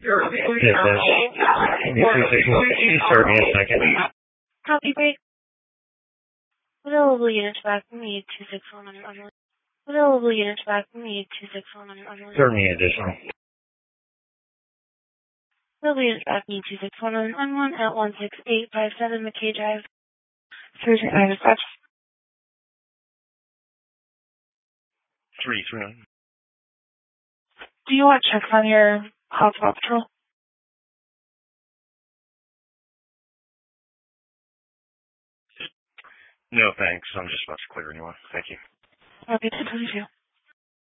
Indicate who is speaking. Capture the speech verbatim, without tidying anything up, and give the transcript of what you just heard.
Speaker 1: Yes, sir. Can you please start me a second?
Speaker 2: Copy break. Available units back from me two six one on your underline. Available units back from me two six one on your underline.
Speaker 1: Start me additional.
Speaker 2: Available units back from me two six one on one at one six eight five seven McKay Drive. Thursday night dispatch.
Speaker 1: Three three nine.
Speaker 2: Do you want checks on your hotspot patrol?
Speaker 1: No, thanks. I'm just about to clear anyone. Thank you.
Speaker 2: Okay, two twenty-two.